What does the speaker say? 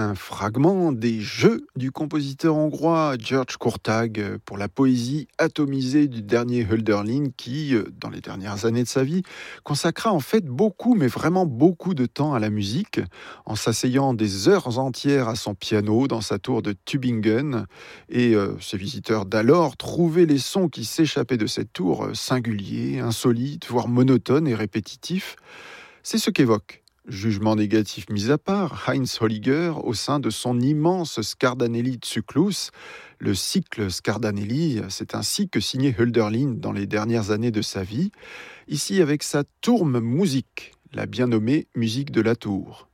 un fragment des Jeux du compositeur hongrois György Kurtág pour la poésie atomisée du dernier Hölderlin qui, dans les dernières années de sa vie, consacra en fait beaucoup, mais vraiment beaucoup de temps à la musique, en s'asseyant des heures entières à son piano dans sa tour de Tübingen. Et ses visiteurs d'alors trouvaient les sons qui s'échappaient de cette tour singuliers, insolites, voire monotones et répétitifs. C'est ce qu'évoque, jugement négatif mis à part, Heinz Holliger au sein de son immense Scardanelli Zyklus. Le cycle Scardanelli, c'est ainsi que signait Hölderlin dans les dernières années de sa vie, ici avec sa Turmmusik, la bien nommée musique de la tour.